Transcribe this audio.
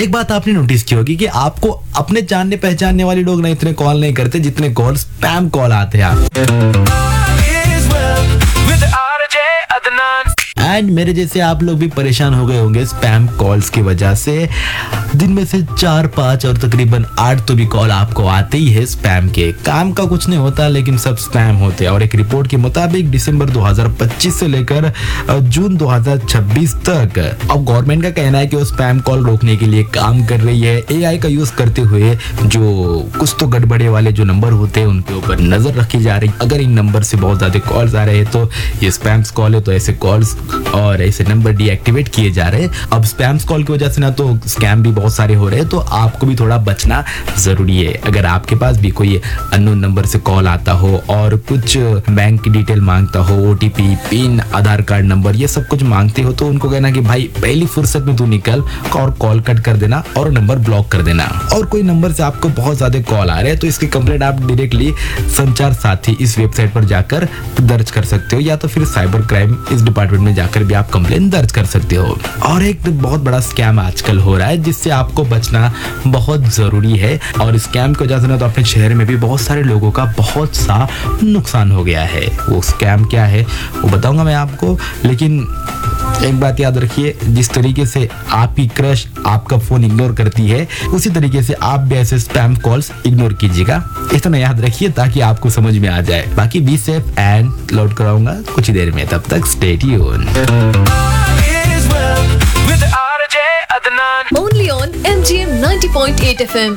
एक बात आपने नोटिस की होगी कि आपको अपने जानने पहचानने वाले लोग ना इतने कॉल नहीं करते जितने कॉल स्पैम कॉल आते हैं आप। एंड मेरे जैसे आप लोग भी परेशान हो गए होंगे स्पैम कॉल्स की वजह से। दिन में से 4-5 और तकरीबन 8 तो भी कॉल आपको आते ही है स्पैम के। काम का कुछ नहीं होता लेकिन सब स्पैम होते हैं। और एक रिपोर्ट के मुताबिक दिसंबर 2025 से लेकर जून 2026 तक अब गवर्नमेंट का कहना है कि वो स्पैम कॉल रोकने के लिए काम कर रही है। एआई का यूज करते हुए जो कुछ तो गड़बड़े वाले जो नंबर होते हैं उनके ऊपर नजर रखी जा रही। अगर इन नंबर से बहुत ज्यादा कॉल्स आ रहे हैं तो ये स्पैम्स कॉल है, तो ऐसे कॉल्स और ऐसे नंबर डीएक्टिवेट किए जा रहे हैं। अब स्पैम्स कॉल की वजह से ना तो स्कैम भी बहुत सारे हो रहे हैं, तो आपको भी थोड़ा बचना जरूरी है। अगर आपके पास भी कोई अननोन नंबर से कॉल आता हो और कुछ बैंक की डिटेल मांगता हो, ओटीपी, पिन, आधार कार्ड नंबर, ये सब कुछ मांगते हो, तो उनको कहना कि भाई पहली फुर्सत में तू निकल और कॉल कट कर देना और नंबर ब्लॉक कर देना। और कोई नंबर से आपको बहुत ज्यादा कॉल आ रहे हैं तो इसकी कंप्लेंट आप डायरेक्टली संचार साथी इस वेबसाइट पर जाकर दर्ज कर सकते हो, या तो फिर साइबर क्राइम इस डिपार्टमेंट में जाकर भी आप कंप्लेंट दर्ज कर सकते हो। और एक बहुत बड़ा स्कैम आजकल हो रहा है जिससे आपको बचना बहुत जरूरी है। और स्कैम की वजह से ना तो अपने शहर में भी बहुत सारे लोगों का बहुत सा नुकसान हो गया है। वो स्कैम क्या है वो बताऊंगा मैं आपको, लेकिन एक बात याद रखिए, जिस तरीके से आपकी क्रश आपका फोन इग्नोर करती है उसी तरीके से आप भी ऐसे स्पैम कॉल्स इग्नोर कीजिएगा। इतना याद रखिए ताकि आपको समझ में आ जाए। बाकी बी सेफ एंड लोड कराऊंगा कुछ ही देर में, तब तक stay tune. Only on MGM 90.8 FM.